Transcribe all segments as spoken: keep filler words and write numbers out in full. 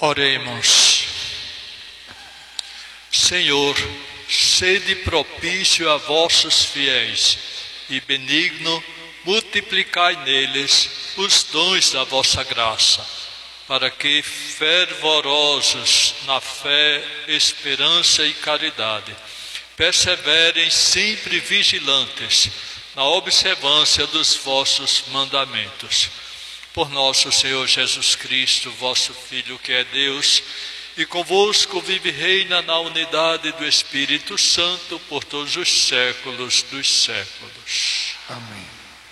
Oremos. Senhor, sede propício a vossos fiéis e benigno, multiplicai neles os dons da vossa graça, para que, fervorosos na fé, esperança e caridade, perseverem sempre vigilantes na observância dos vossos mandamentos. Por nosso Senhor Jesus Cristo, vosso Filho, que é Deus, e convosco vive e reina na unidade do Espírito Santo por todos os séculos dos séculos. Amém.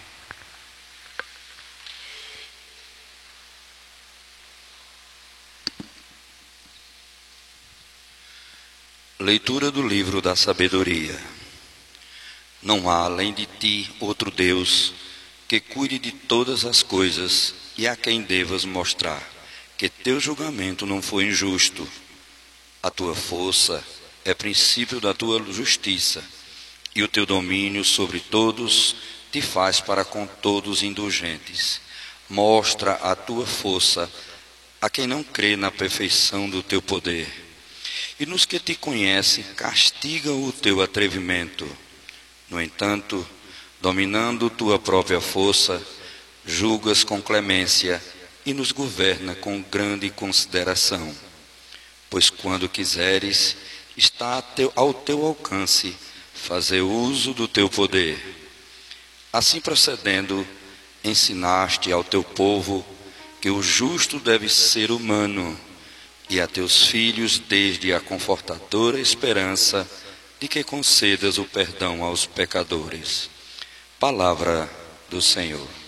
Leitura do livro da sabedoria. Não há além de ti outro Deus que cuide de todas as coisas e a quem devas mostrar que teu julgamento não foi injusto. A tua força é princípio da tua justiça, e o teu domínio sobre todos te faz para com todos indulgentes. Mostra a tua força a quem não crê na perfeição do teu poder. E nos que te conhecem, castiga o teu atrevimento. No entanto, dominando tua própria força, julgas com clemência e nos governa com grande consideração. Pois quando quiseres, está ao teu alcance fazer uso do teu poder. Assim procedendo, ensinaste ao teu povo que o justo deve ser humano, e a teus filhos desde a confortadora esperança de que concedas o perdão aos pecadores. Palavra do Senhor.